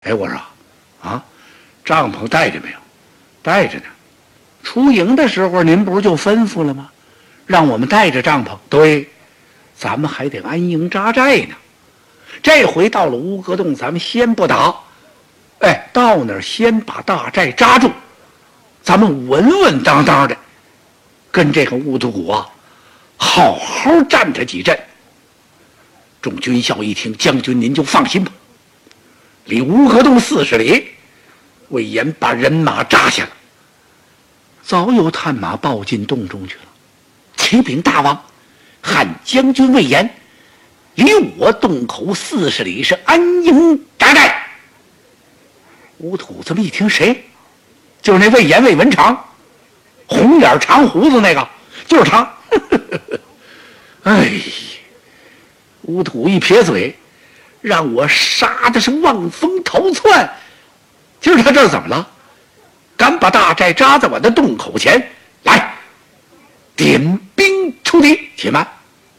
哎，我说啊，帐篷带着没有？带着呢。出营的时候您不是就吩咐了吗？让我们带着帐篷。对，咱们还得安营扎寨呢。这回到了乌合洞，咱们先不打，哎，到那儿先把大寨扎住，咱们稳稳当当的跟这个乌图古啊好好战他几阵。众军校一听，将军您就放心吧，离乌合洞40里，魏延把人马扎下了，早有探马报进洞中去了。启禀大王，汉将军魏延离我洞口40里，是安营扎寨。乌土这么一听，谁？就是那魏延魏文长，红脸长胡子那个，就是他。哎呀，乌土一撇嘴，让我杀的是望风逃窜。今儿他这怎么了？敢把大寨扎在我的洞口前，来，点兵出敌。且慢！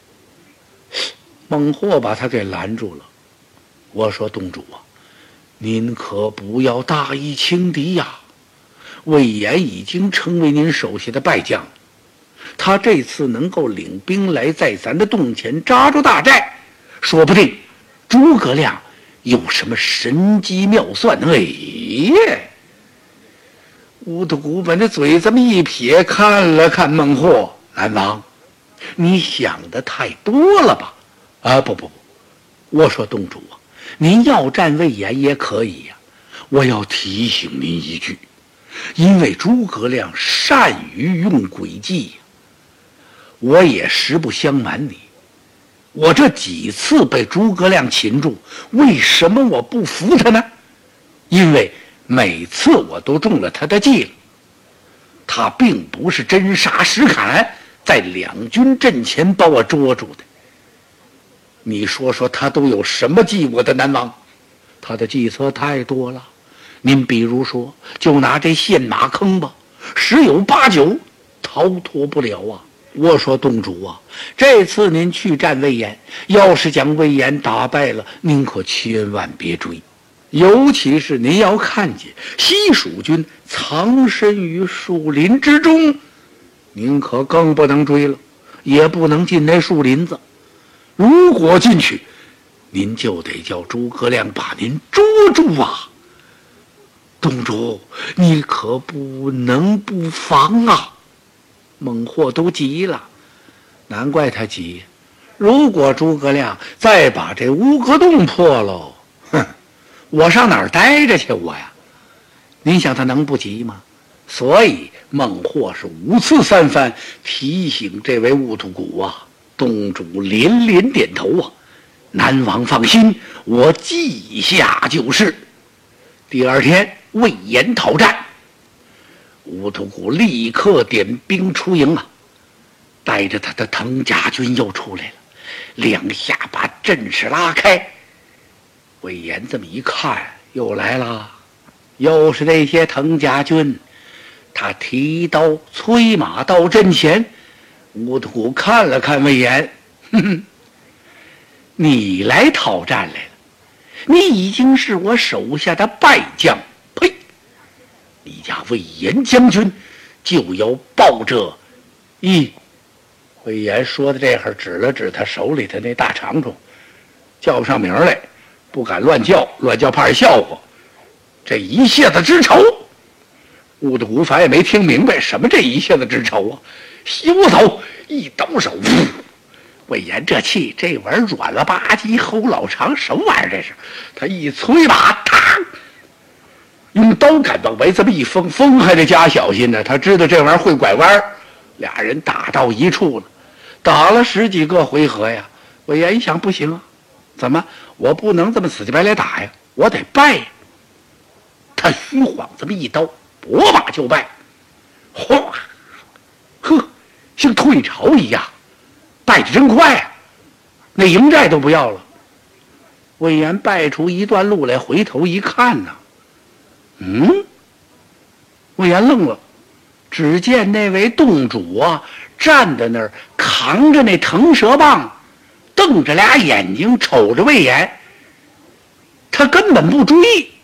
孟获把他给拦住了。我说：洞主啊，您可不要大意轻敌呀！魏延已经成为您手下的败将，他这次能够领兵来在咱的洞前扎住大寨，说不定诸葛亮有什么神机妙算。哎耶！乌头古本的嘴这么一撇，看了看孟获，南王，你想的太多了吧？啊，不，我说洞主啊，您要战魏延也可以呀。我要提醒您一句，因为诸葛亮善于用诡计，我也实不相瞒你，我这几次被诸葛亮擒住，为什么我不服他呢？因为每次我都中了他的计了，他并不是真杀实砍，在两军阵前把我捉住的。你说说他都有什么计？我的南王，他的计策太多了。您比如说，就拿这陷马坑吧，十有八九逃脱不了啊。我说洞主啊，这次您去战魏延，要是将魏延打败了，您可千万别追，尤其是您要看见西蜀军藏身于树林之中，您可更不能追了，也不能进那树林子。如果进去，您就得叫诸葛亮把您捉住啊！洞主，你可不能不防啊！孟获都急了，难怪他急。如果诸葛亮再把这乌合洞破喽，哼，我上哪儿待着去我呀？您想他能不急吗？所以孟获是5次3番提醒这位兀突骨啊。洞主连连点头啊，南王放心，我记下就是。第二天魏延讨战，兀突骨立刻点兵出营啊，带着他的藤甲军又出来了，两下把阵势拉开。魏延这么一看，又来了，又是那些藤甲军，他提刀催马到阵前。兀突骨看了看魏延，哼哼，你来讨战来了，你已经是我手下的败将。呸！你家魏延将军就要抱着魏延说的这会儿指了指他手里的那大长虫，叫不上名来，不敢乱叫，乱叫怕人笑话。这一泻子之仇，兀突骨反也没听明白什么这一泻子之仇啊。休手！一抖手，魏延这气，这玩意儿软了吧唧，齁老长，什么玩意儿这是？他一催马，嘡，用刀杆往外这么一封，封还得加小心呢。他知道这玩意儿会拐弯，俩人打到一处了，打了10几个回合呀。魏延一想，不行啊，怎么我不能这么死乞白赖打呀？我得败呀！他虚晃这么一刀，拨马就败，哗！呵，像退潮一样，败得真快啊！那营寨都不要了。魏延败出一段路来，回头一看呢，魏延愣了，只见那位洞主啊，站在那儿，扛着那腾蛇棒，瞪着俩眼睛瞅着魏延，他根本不注意。